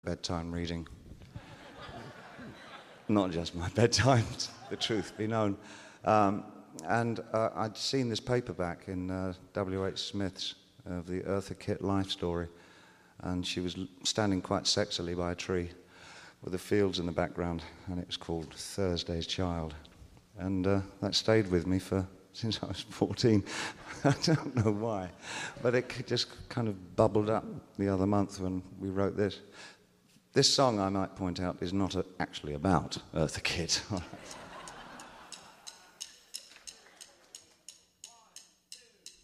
bedtime reading. Not just my bedtime, the truth be known. I'd seen this paperback in W.H. Smith's of the Eartha Kitt life story, and she was standing quite sexily by a tree with the fields in the background, and it was called Thursday's Child. And that stayed with me since I was 14. I don't know why, but it just kind of bubbled up the other month when we wrote this. This song, I might point out, is not actually about Eartha Kitt.